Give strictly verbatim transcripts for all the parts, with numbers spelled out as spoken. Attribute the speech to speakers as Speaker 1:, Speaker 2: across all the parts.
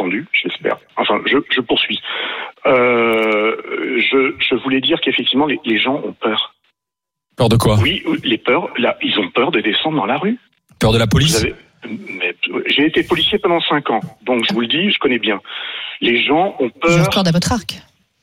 Speaker 1: répondu, j'espère. Enfin, je, je poursuis. Euh, je, je voulais dire qu'effectivement, les, les gens ont peur.
Speaker 2: Peur de quoi ?
Speaker 1: Oui, les peurs, là, ils ont peur de descendre dans la rue.
Speaker 2: Peur de la police ?
Speaker 1: Vous avez, mais, j'ai été policier pendant cinq ans, donc je vous le dis, je connais bien. Les gens ont peur...
Speaker 3: Ils ont corde à votre arc.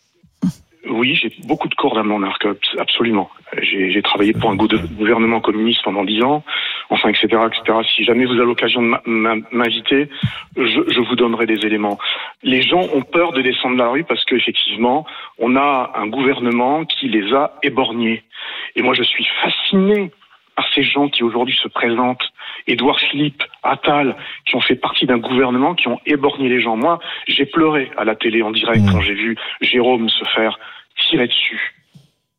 Speaker 1: Oui, j'ai beaucoup de cordes à mon arc, absolument. J'ai, j'ai travaillé pour un gouvernement communiste pendant dix ans, enfin, et cetera, et cetera. Si jamais vous avez l'occasion de m'inviter, je, je vous donnerai des éléments. Les gens ont peur de descendre la rue parce qu'effectivement, on a un gouvernement qui les a éborgnés. Et moi, je suis fasciné par ces gens qui aujourd'hui se présentent, Édouard Philippe, Attal, qui ont fait partie d'un gouvernement qui ont éborgné les gens. Moi, j'ai pleuré à la télé en direct mmh. quand j'ai vu Jérôme se faire tirer dessus. D'accord ?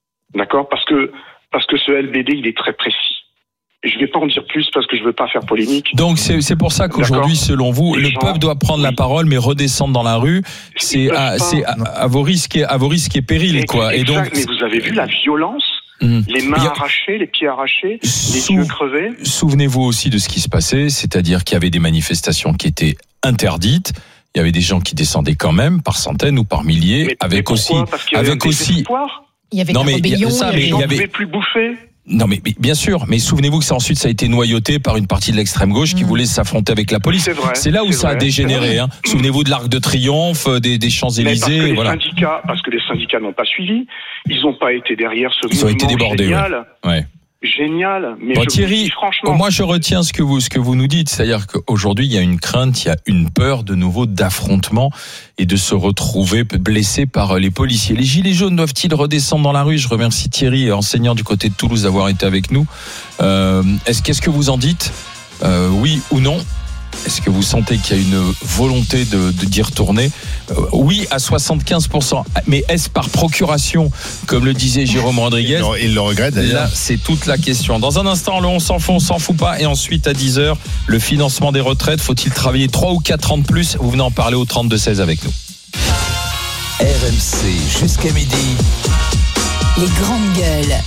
Speaker 1: Parce que, parce que ce L B D, il est très précis. Je ne vais pas en dire plus parce que je ne veux pas faire polémique.
Speaker 2: Donc c'est, c'est pour ça qu'aujourd'hui, D'accord. selon vous, les le gens, peuple doit prendre oui. la parole, mais redescendre dans la rue, c'est, à, c'est à, à vos risques et, à vos risques et périls, quoi.
Speaker 1: Exact,
Speaker 2: et donc,
Speaker 1: mais vous avez vu la violence ? Mmh. Les mains a... arrachées, les pieds arrachés, Sou... les yeux crevés.
Speaker 2: Souvenez-vous aussi de ce qui se passait, c'est-à-dire qu'il y avait des manifestations qui étaient interdites. Il y avait des gens qui descendaient quand même par centaines ou par milliers,
Speaker 1: mais,
Speaker 2: avec
Speaker 1: mais pourquoi ?
Speaker 2: aussi,
Speaker 1: Parce qu'il y avait
Speaker 2: avec aussi.
Speaker 3: Il y avait
Speaker 2: non mais
Speaker 3: il y a
Speaker 2: ça, mais
Speaker 1: les gens
Speaker 2: il y
Speaker 1: ne
Speaker 2: avait...
Speaker 1: pouvaient plus bouffer.
Speaker 2: Non mais bien sûr, mais souvenez-vous que ça ensuite ça a été noyauté par une partie de l'extrême gauche qui mmh. voulait s'affronter avec la police.
Speaker 1: C'est, vrai,
Speaker 2: c'est là où
Speaker 1: c'est
Speaker 2: ça
Speaker 1: vrai,
Speaker 2: a dégénéré. Hein. Mmh. Souvenez-vous de l'Arc de Triomphe, des, des Champs-Élysées.
Speaker 1: Mais parce que
Speaker 2: voilà.
Speaker 1: les syndicats, parce que les syndicats n'ont pas suivi, ils n'ont pas été derrière ce
Speaker 2: ils
Speaker 1: mouvement
Speaker 2: ont été débordés,
Speaker 1: génial.
Speaker 2: Ouais. ouais.
Speaker 1: Génial, mais
Speaker 2: bon,
Speaker 1: je
Speaker 2: Thierry,
Speaker 1: vous dis franchement.
Speaker 2: Moi, je retiens ce que vous ce que vous nous dites, c'est-à-dire qu'aujourd'hui, il y a une crainte, il y a une peur de nouveau d'affrontement et de se retrouver blessé par les policiers. Les gilets jaunes doivent-ils redescendre dans la rue ? Je remercie Thierry, enseignant du côté de Toulouse, d'avoir été avec nous. Euh, est-ce qu'est-ce que vous en dites ? euh, Oui ou non ? Est-ce que vous sentez qu'il y a une volonté de, de d'y retourner ? euh, Oui, à soixante-quinze pour cent. Mais est-ce par procuration, comme le disait Jérôme Rodriguez ?
Speaker 4: Il le regrette d'ailleurs.
Speaker 2: Là, c'est toute la question. Dans un instant, le on s'en fout, on s'en fout pas. Et ensuite, à dix heures, le financement des retraites. Faut-il travailler trois ou quatre ans de plus ? Vous venez en parler au trente-deux seize avec nous.
Speaker 5: R M C jusqu'à midi.
Speaker 6: Les grandes gueules.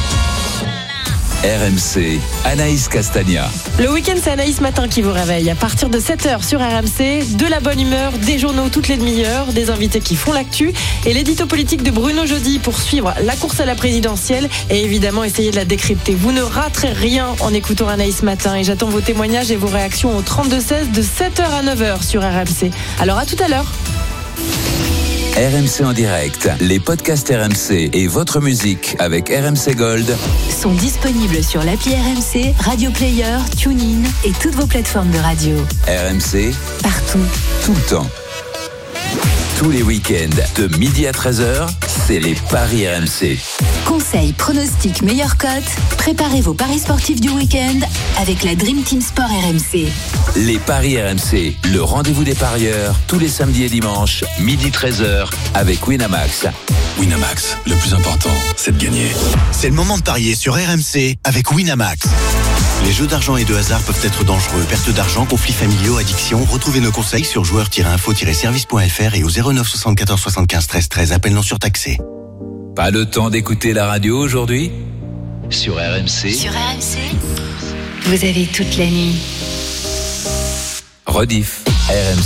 Speaker 5: R M C, Anaïs Castagna.
Speaker 7: Le week-end, c'est Anaïs Matin qui vous réveille. À partir de sept heures sur R M C, de la bonne humeur, des journaux toutes les demi-heures, des invités qui font l'actu et l'édito politique de Bruno Jeudi pour suivre la course à la présidentielle et évidemment essayer de la décrypter. Vous ne raterez rien en écoutant Anaïs Matin et j'attends vos témoignages et vos réactions au trente-deux seize de sept heures à neuf heures sur R M C. Alors à tout à l'heure.
Speaker 5: R M C en direct, les podcasts R M C et votre musique avec R M C Gold
Speaker 6: sont disponibles sur l'appli R M C, Radio Player, TuneIn et toutes vos plateformes de radio.
Speaker 5: R M C,
Speaker 6: partout,
Speaker 5: tout le temps. Tous les week-ends, de midi à treize heures, c'est les Paris R M C.
Speaker 6: Conseils, pronostics, meilleures cotes. Préparez vos paris sportifs du week-end avec la Dream Team Sport R M C.
Speaker 5: Les Paris R M C, le rendez-vous des parieurs, tous les samedis et dimanches, midi treize heures, avec Winamax.
Speaker 8: Winamax, le plus important, c'est de gagner.
Speaker 9: C'est le moment de parier sur R M C avec Winamax. Les jeux d'argent et de hasard peuvent être dangereux. Perte d'argent, conflits familiaux, addiction. Retrouvez nos conseils sur joueurs tiret info tiret service point f r et au zéro neuf soixante-quatorze soixante-quinze treize treize. Appel non surtaxé.
Speaker 5: Pas le temps d'écouter la radio aujourd'hui ? Sur R M C.
Speaker 6: Sur R M C, vous avez toute la nuit.
Speaker 5: Rediff, R M C.